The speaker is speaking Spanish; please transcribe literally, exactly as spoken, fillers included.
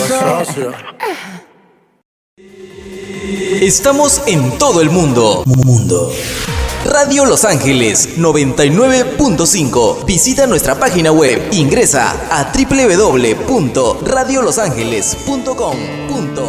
Estamos en todo el mundo. Mundo. Radio Los Ángeles noventa y nueve punto cinco. Visita nuestra página web. Ingresa a doble u doble u doble u punto radio los ángeles punto com.